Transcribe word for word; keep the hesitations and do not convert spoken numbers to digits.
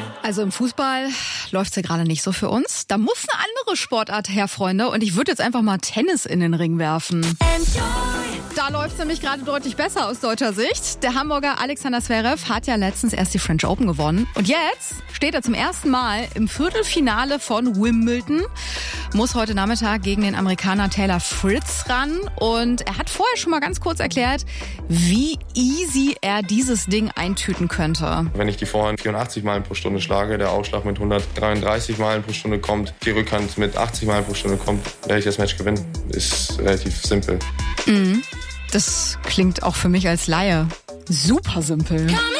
Also im Fußball läuft's ja gerade nicht so für uns. Da muss eine andere Sportart her, Freunde. Und ich würde jetzt einfach mal Tennis in den Ring werfen. Da läuft's nämlich gerade deutlich besser aus deutscher Sicht. Der Hamburger Alexander Zverev hat ja letztens erst die French Open gewonnen. Und jetzt steht er zum ersten Mal im Viertelfinale von Wimbledon. Muss heute Nachmittag gegen den Amerikaner Taylor Fritz ran. Und er hat vorher schon mal ganz kurz erklärt, wie easy er dieses Ding eintüten könnte. Wenn ich die Vorhand vierundachtzig Meilen pro Stunde schlage, der Aufschlag mit hundertdreiunddreißig Meilen pro Stunde kommt, die Rückhand mit achtzig Meilen pro Stunde kommt, werde ich das Match gewinnen. Ist relativ simpel. Mhm. Das klingt auch für mich als Laie super simpel.